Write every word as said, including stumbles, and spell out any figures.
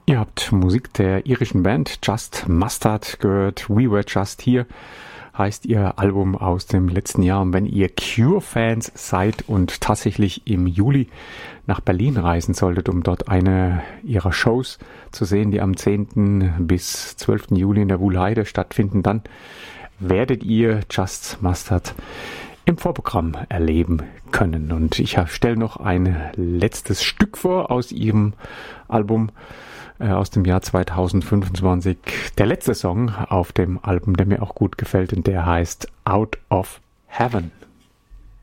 Ihr habt Musik der irischen Band Just Mustard gehört. We Were Just Here heißt ihr Album aus dem letzten Jahr. Und wenn ihr Cure-Fans seid und tatsächlich im Juli nach Berlin reisen solltet, um dort eine ihrer Shows zu sehen, die am zehnten bis zwölften Juli in der Wuhlheide stattfinden, dann werdet ihr Just Mustard im Vorprogramm erleben können. Und ich stelle noch ein letztes Stück vor aus ihrem Album äh, aus dem Jahr zweitausendfünfundzwanzig. Der letzte Song auf dem Album, der mir auch gut gefällt, und der heißt Out of Heaven.